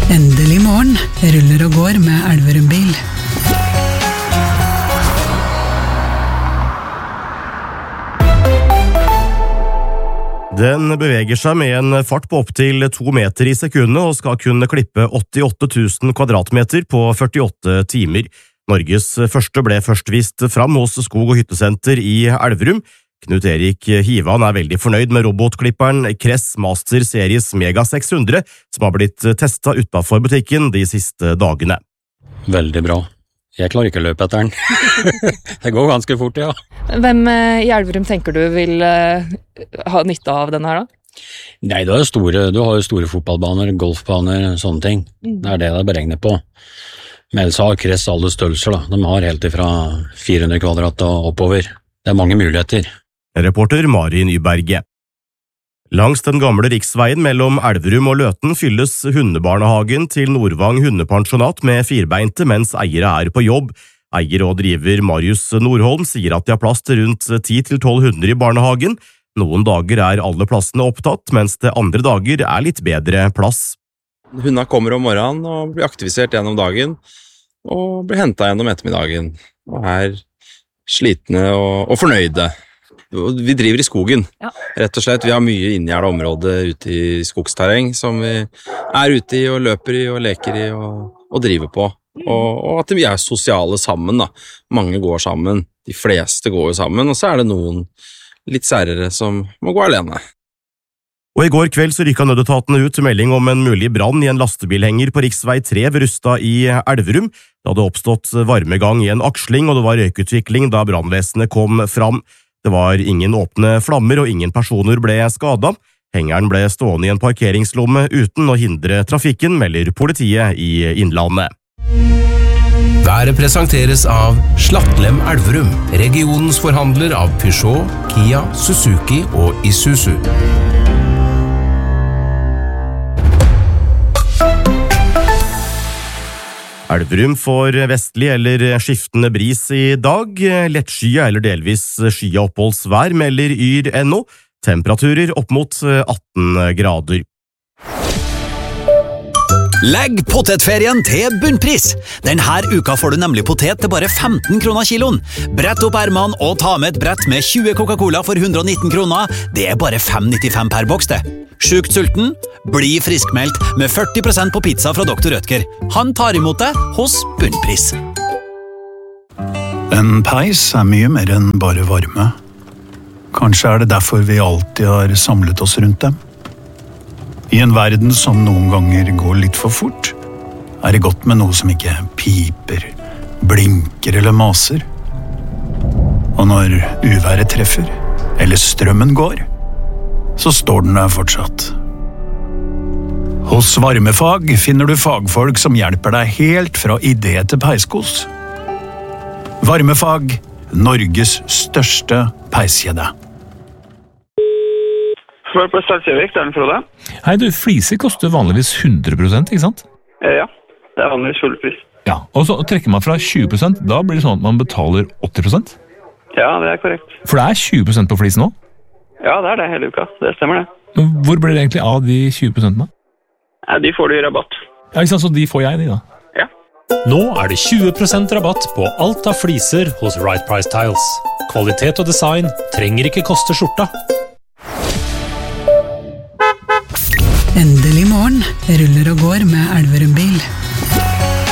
Endelig morgen, ruller og går med Elverum bil. Den beveger seg med en fart på opp til 2 meter i sekundet og skal kunne klippe 88 000 kvadratmeter på 48 timer. Norges første ble først vist fram hos Skog- og hyttesenter i Elverum. Knut Erik Hivan er veldig fornøyd med robotklipperen Kress Master Series Mega 600, som har blitt testet utenfor butikken de siste dagene. Veldig bra. Jeg klarer ikke å løpe etter den. Det går ganske fort, ja. Hvem i Elverum tenker du vil ha nytte av denne her da? Nei, du har jo store fotballbaner, golfbaner, sånne ting. Det er det det er beregnet på. Men ellers har Kress alle størrelser da. De har helt ifra 400 kvadrat og oppover. Det er mange muligheter. Reporter Mari Nyberget. Langs den gamle riksveien mellom Elverum og Løten fylles hundebarnehagen til Nordvang hundepensjonat med firbeinte mens eiere er på jobb. Eier og driver Marius Nordholm sier at de har plass til rundt 10-12 hunder i barnehagen. Noen dager er alle plassene opptatt, mens det andre dager er litt bedre plass. Hundene kommer om morgenen og blir aktivisert gjennom dagen, og blir hentet gjennom ettermiddagen, og er slitne og fornøyde. Vi driver i skogen, rett og slett. Vi har mye inngjerdet område ute i skogsterreng som vi er ute i og løper i og leker i og driver på. Og at vi er sosiale sammen da. Mange går sammen, de fleste går jo sammen, og så er det noen litt særere som må gå alene. Og i går kveld så rykket nødetatene ut melding om en mulig brann i en lastebilhenger på riksvei 3 ved Rustad i Elverum. Det hadde oppstått varmegang i en aksling, og det var røykutvikling da brannvesenet kom fram. Det var ingen åpne flammer, og ingen personer ble skadet. Hengeren ble stående i en parkeringslomme uten å hindre trafikken, melder politiet i Innlandet. Været presenteres av Slattlem Elverum, regionens forhandler av Peugeot, Kia, Suzuki og Isuzu. Elverum får vestlig eller skiftende bris i dag. Lettskya eller delvis skya oppholdsvær melder Yr.no. Temperaturer opp mot 18 grader. Legg potetferien til bunnpris! Denne uka får du nemlig potet til bare 15 kroner kiloen. Brett opp ermene og ta med et brett med 20 Coca-Cola for 119 kroner. Det er bare 5,95 per boks det. Sjukt sulten? Bli friskmeldt med 40% på pizza fra Dr. Rødtger. Han tar imot deg hos Bunnpris. En peis er mye mer enn bare varme. Kanskje er det derfor vi alltid har samlet oss rundt dem. I en verden som noen ganger går litt for fort, er det godt med noe som ikke piper, blinker eller maser. Og når uværet treffer, eller strømmen går, så står den der fortsatt. Hos Varmefag finner du fagfolk som hjelper deg helt fra idé til peiskos. Varmefag, Norges største peiskjede. Svar på Stadsjøvik, det er den Frode. Hei du, fliser koster vanligvis 100%, ikke sant? Ja, det er vanligvis full pris. Ja, og så trekker man fra 20%, da blir det sånn at man betaler 80%? Ja, det er korrekt. For det er 20% på flisen nå? Ja, det er det hele uka, det stemmer det. Hvor blir det egentlig av de 20% da? Ja, de får du i rabatt. Ja, ikke sant, så de får jeg de da? Ja. Nå er det 20% rabatt på alt av fliser hos Right Price Tiles. Kvalitet og design trenger ikke koste skjorta. Endelig morgen, ruller og går med Elverum bil.